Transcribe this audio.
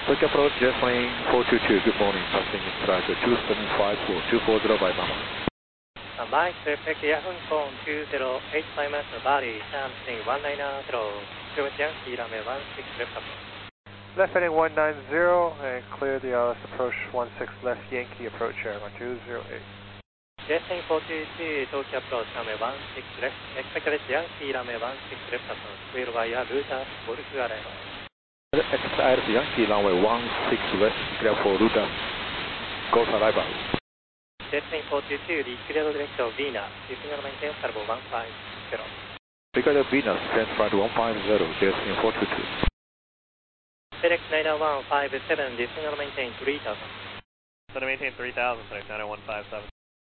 Tokyo approach, jetplane 422, good morning, passing track 2754, 240 by Mama. Mike, Quebec, Yahoo phone 208 Master Body, Samsung 190, Stuart Yankee, runway 16 left approach. Left heading 190 and clear the ILS approach 16 left Yankee approach air 1208. Jetplane 422, Tokyo approach, runway 16 left, expected Yankee, runway 16 left approach, clear via Ruta, Golf arrival. Expected Yankee, runway 16 left, clear for Ruta, Golf arrival. Jetplane 422, declared direction Venus, signal maintain turbo 150. Declared Venus, send flight 150, jetplane 422. FedEx 90157, signal maintain 3000. Center maintain 3000, FedEx 90157.